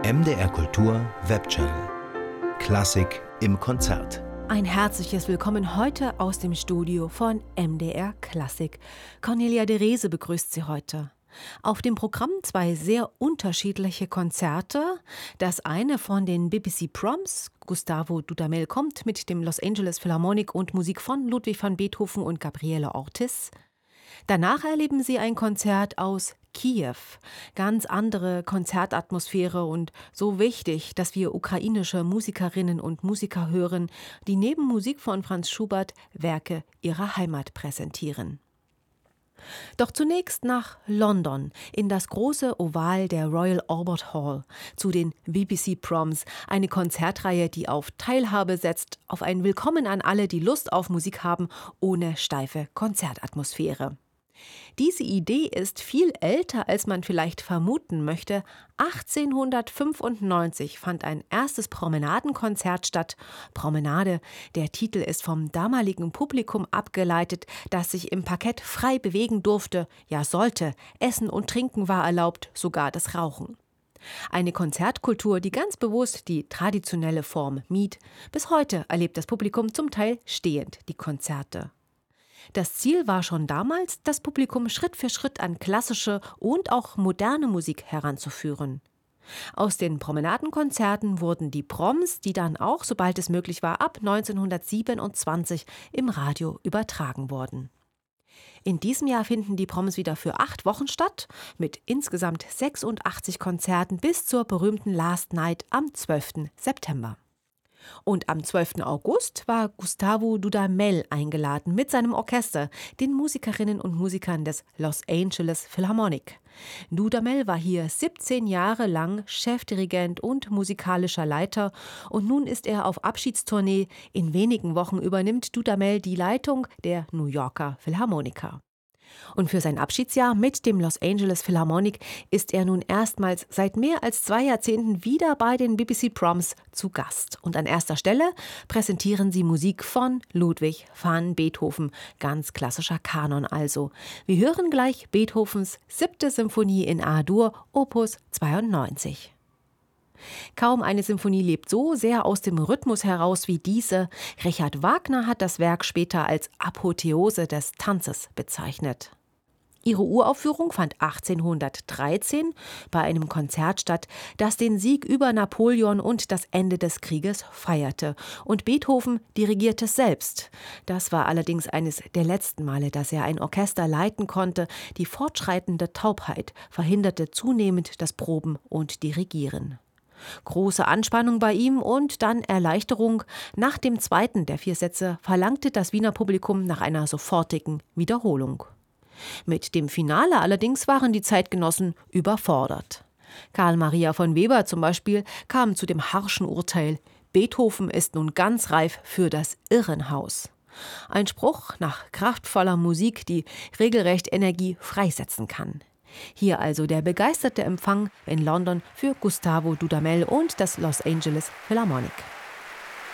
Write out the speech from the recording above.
MDR Kultur Webchannel. Klassik im Konzert. Ein herzliches Willkommen heute aus dem Studio von MDR Klassik. Cornelia de Reze begrüßt Sie heute. Auf dem Programm zwei sehr unterschiedliche Konzerte. Das eine von den BBC Proms. Gustavo Dudamel kommt mit dem Los Angeles Philharmonic und Musik von Ludwig van Beethoven und Gabriele Ortiz. Danach erleben Sie ein Konzert aus Kiew. Ganz andere Konzertatmosphäre und so wichtig, dass wir ukrainische Musikerinnen und Musiker hören, die neben Musik von Franz Schubert Werke ihrer Heimat präsentieren. Doch zunächst nach London, in das große Oval der Royal Albert Hall, zu den BBC Proms, eine Konzertreihe, die auf Teilhabe setzt, auf ein Willkommen an alle, die Lust auf Musik haben, ohne steife Konzertatmosphäre. Diese Idee ist viel älter, als man vielleicht vermuten möchte. 1895 fand ein erstes Promenadenkonzert statt. Promenade, der Titel ist vom damaligen Publikum abgeleitet, das sich im Parkett frei bewegen durfte, ja sollte. Essen und Trinken war erlaubt, sogar das Rauchen. Eine Konzertkultur, die ganz bewusst die traditionelle Form mied. Bis heute erlebt das Publikum zum Teil stehend die Konzerte. Das Ziel war schon damals, das Publikum Schritt für Schritt an klassische und auch moderne Musik heranzuführen. Aus den Promenadenkonzerten wurden die Proms, die dann auch, sobald es möglich war, ab 1927 im Radio übertragen wurden. In diesem Jahr finden die Proms wieder für 8 Wochen statt, mit insgesamt 86 Konzerten bis zur berühmten Last Night am 12. September. Und am 12. August war Gustavo Dudamel eingeladen mit seinem Orchester, den Musikerinnen und Musikern des Los Angeles Philharmonic. Dudamel war hier 17 Jahre lang Chefdirigent und musikalischer Leiter und nun ist er auf Abschiedstournee. In wenigen Wochen übernimmt Dudamel die Leitung der New Yorker Philharmoniker. Und für sein Abschiedsjahr mit dem Los Angeles Philharmonic ist er nun erstmals seit mehr als 2 Jahrzehnten wieder bei den BBC Proms zu Gast. Und an erster Stelle präsentieren sie Musik von Ludwig van Beethoven, ganz klassischer Kanon also. Wir hören gleich Beethovens 7. Symphonie in A-Dur, Opus 92. Kaum eine Symphonie lebt so sehr aus dem Rhythmus heraus wie diese. Richard Wagner hat das Werk später als Apotheose des Tanzes bezeichnet. Ihre Uraufführung fand 1813 bei einem Konzert statt, das den Sieg über Napoleon und das Ende des Krieges feierte. Und Beethoven dirigierte selbst. Das war allerdings eines der letzten Male, dass er ein Orchester leiten konnte. Die fortschreitende Taubheit verhinderte zunehmend das Proben und Dirigieren. Große Anspannung bei ihm und dann Erleichterung. Nach dem zweiten der 4 Sätze verlangte das Wiener Publikum nach einer sofortigen Wiederholung. Mit dem Finale allerdings waren die Zeitgenossen überfordert. Karl Maria von Weber zum Beispiel kam zu dem harschen Urteil: Beethoven ist nun ganz reif für das Irrenhaus. Ein Spruch nach kraftvoller Musik, die regelrecht Energie freisetzen kann. Hier also der begeisterte Empfang in London für Gustavo Dudamel und das Los Angeles Philharmonic.